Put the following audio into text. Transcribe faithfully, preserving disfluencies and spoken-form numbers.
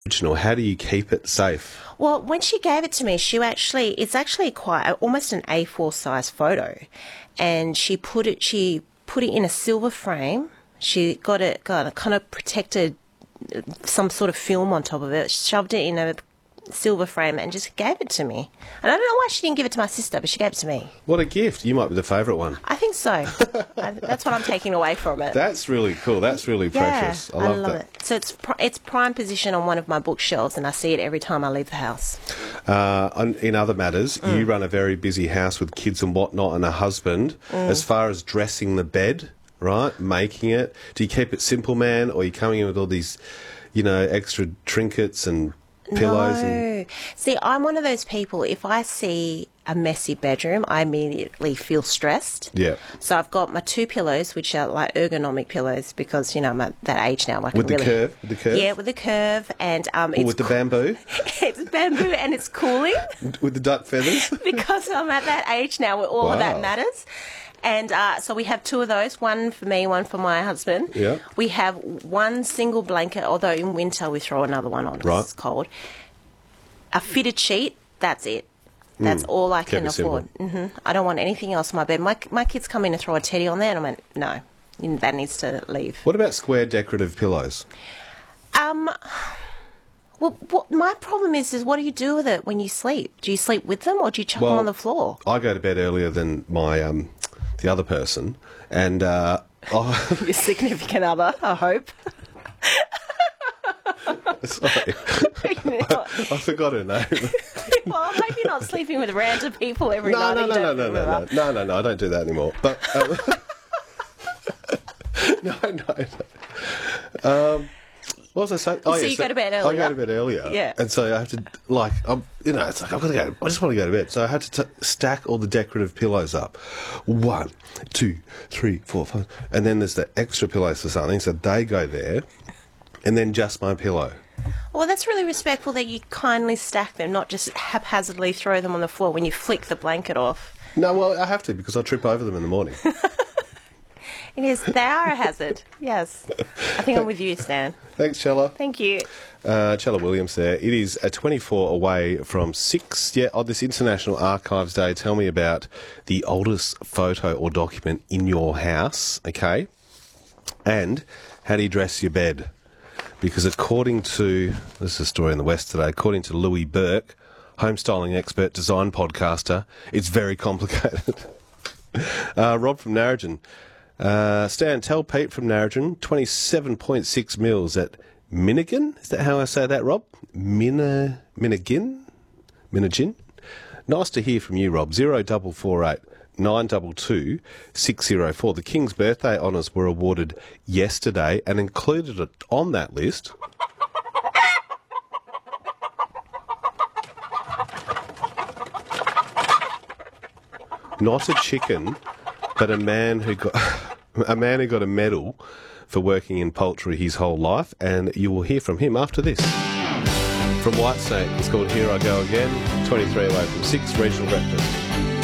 Original. How do you keep it safe? Well, when she gave it to me, she actually, it's actually quite, almost an A four size photo. And she put it, she put it in a silver frame. She got it, got a kind of protected, some sort of film on top of it, shoved it in a silver frame and just gave it to me. And I don't know why she didn't give it to my sister, but she gave it to me. What a gift. You might be the favourite one. I think so. I, that's what I'm taking away from it. That's really cool. That's really yeah, precious. I love, I love that. it. So it's pr- it's prime position on one of my bookshelves, and I see it every time I leave the house. Uh, on, in other matters, mm. you run a very busy house with kids and whatnot and a husband. Mm. As far as dressing the bed, right, making it, do you keep it simple, man, or are you coming in with all these, you know, extra trinkets and pillows? No. And... See, I'm one of those people, if I see a messy bedroom, I immediately feel stressed. Yeah. So I've got my two pillows, which are like ergonomic pillows, because, you know, I'm at that age now. I can with the really... curve? With the curve? Yeah, with the curve. And um, or it's with the co- bamboo? It's bamboo and it's cooling. With the duck feathers? Because I'm at that age now where all wow. of that matters. And uh, so we have two of those, one for me, one for my husband. Yeah. We have one single blanket, although in winter we throw another one on because right. it's cold. A fitted sheet, that's it. That's mm. all I can afford. Mm-hmm. I don't want anything else in my bed. My my kids come in and throw a teddy on there, and I went, no, that needs to leave. What about square decorative pillows? Um... Well, what my problem is, is what do you do with it when you sleep? Do you sleep with them, or do you chuck well, them on the floor? I go to bed earlier than my um, the other person, and uh, I... your significant other, I hope. Sorry, I, I forgot her name. Well, I hope you're not sleeping with random people every no, night. No, no, no, no, no, no, no, no, no. I don't do that anymore. But um, no, no, no. Um, What was I saying? Oh, so yeah, you so go to bed earlier? I go to bed earlier. Yeah. And so I have to, like, I'm, you know, it's like, I've got to go, I just want to go to bed. So I had to t- stack all the decorative pillows up. One, two, three, four, five. And then there's the extra pillows for something. So they go there. And then just my pillow. Well, that's really respectful that you kindly stack them, not just haphazardly throw them on the floor when you flick the blanket off. No, well, I have to because I trip over them in the morning. It is. They are a hazard. Yes. I think I'm with you, Stan. Thanks, Chella. Thank you. Uh, Chella Williams there. It is a twenty-four away from six. Yeah, on this International Archives Day, tell me about the oldest photo or document in your house, okay? And how do you dress your bed? Because according to, this is a story in the West today, according to Louis Burke, home styling expert, design podcaster, it's very complicated. uh, Rob from Narrogin. Uh, Stan, tell Pete from Narrogin, twenty-seven point six mils at Minnigan. Is that how I say that, Rob? Minna, Minnigin? Minnigin? Nice to hear from you, Rob. Zero double four eight nine two two six zero four. The King's birthday honours were awarded yesterday, and included it on that list. Not a chicken, but a man who got a man who got a medal for working in poultry his whole life, and you will hear from him after this. From Whitesnake, it's called Here I Go Again, twenty-three away from six, Regional Breakfast.